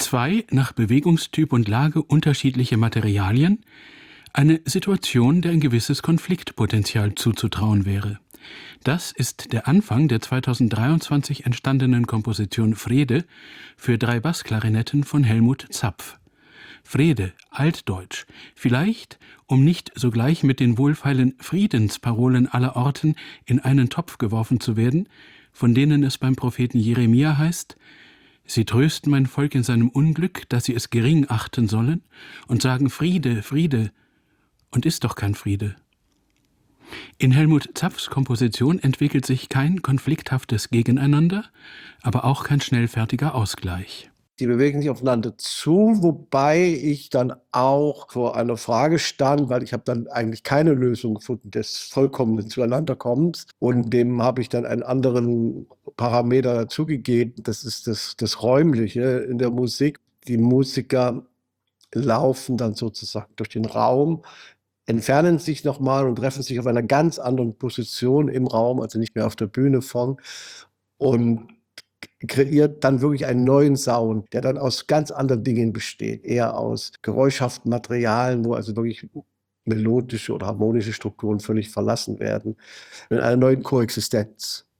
Zwei nach Bewegungstyp und Lage unterschiedliche Materialien, eine Situation, der ein gewisses Konfliktpotenzial zuzutrauen wäre. Das ist der Anfang der 2023 entstandenen Komposition Frede für 3 Bassklarinetten von Helmut Zapf. Frede, altdeutsch, vielleicht, um nicht sogleich mit den wohlfeilen Friedensparolen aller Orten in einen Topf geworfen zu werden, von denen es beim Propheten Jeremia heißt: Sie trösten mein Volk in seinem Unglück, dass sie es gering achten sollen, und sagen Friede, Friede, und ist doch kein Friede. In Helmut Zapfs Komposition entwickelt sich kein konflikthaftes Gegeneinander, aber auch kein schnellfertiger Ausgleich. Die bewegen sich aufeinander zu, wobei ich dann auch vor einer Frage stand, weil ich habe dann eigentlich keine Lösung gefunden des vollkommenen Zueinanderkommens, und dem habe ich dann einen anderen Parameter dazugegeben. Das ist das Räumliche in der Musik. Die Musiker laufen dann sozusagen durch den Raum, entfernen sich nochmal und treffen sich auf einer ganz anderen Position im Raum, also nicht mehr auf der Bühne vorn, und kreiert dann wirklich einen neuen Sound, der dann aus ganz anderen Dingen besteht, eher aus geräuschhaften Materialien, wo also wirklich melodische oder harmonische Strukturen völlig verlassen werden, in einer neuen Koexistenz.